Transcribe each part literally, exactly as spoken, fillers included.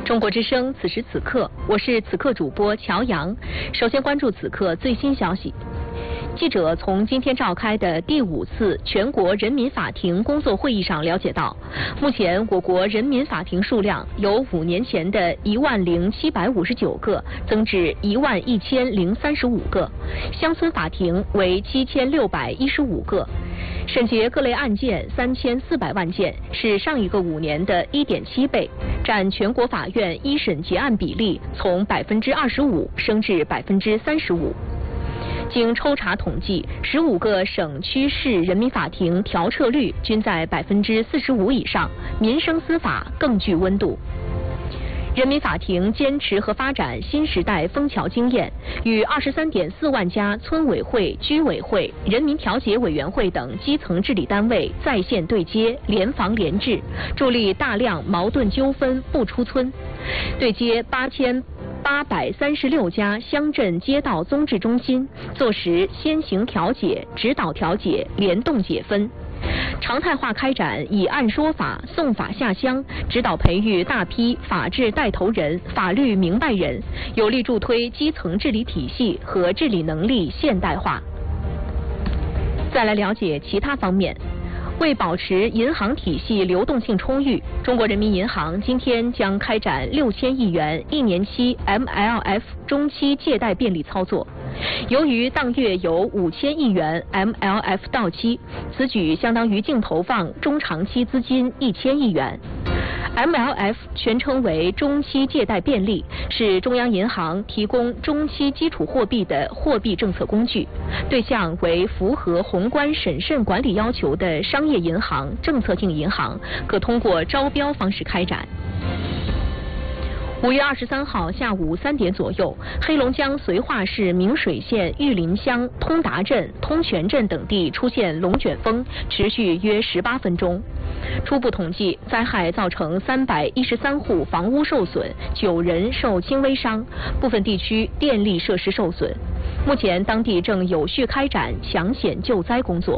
中国之声，此时此刻，我是此刻主播乔阳。首先关注此刻最新消息。记者从今天召开的第五次全国人民法庭工作会议上了解到，目前我国人民法庭数量由五年前的一万零七百五十九个增至一万一千零三十五个，乡村法庭为七千六百一十五个，审结各类案件三千四百万件，是上一个五年的一点七倍，占全国法院一审结案比例从百分之二十五升至百分之三十五。经抽查统计，十五个省区市人民法庭调撤率均在百分之四十五以上，民生司法更具温度。人民法庭坚持和发展新时代枫桥经验，与二十三点四万家村委会、居委会、人民调解委员会等基层治理单位在线对接、联防联治，助力大量矛盾纠纷不出村，对接八千八百三十六家乡镇街道综治中心，做实先行调解、指导调解、联动解分。常态化开展以案说法、送法下乡，指导培育大批法治带头人、法律明白人，有力助推基层治理体系和治理能力现代化。再来了解其他方面。为保持银行体系流动性充裕，中国人民银行今天将开展六千亿元一年期 M L F 中期借贷便利操作。由于当月有五千亿元 M L F 到期，此举相当于净投放中长期资金一千亿元。M L F 全称为中期借贷便利，是中央银行提供中期基础货币的货币政策工具，对象为符合宏观审慎管理要求的商业银行、政策性银行，可通过招标方式开展。五月二十三号下午三点左右，黑龙江绥化市明水县玉林乡通达镇、通泉镇等地出现龙卷风，持续约十八分钟。初步统计，灾害造成三百一十三户房屋受损，九人受轻微伤，部分地区电力设施受损。目前当地正有序开展抢险救灾工作。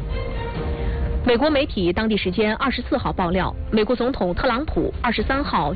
美国媒体当地时间二十四号爆料，美国总统特朗普二十三号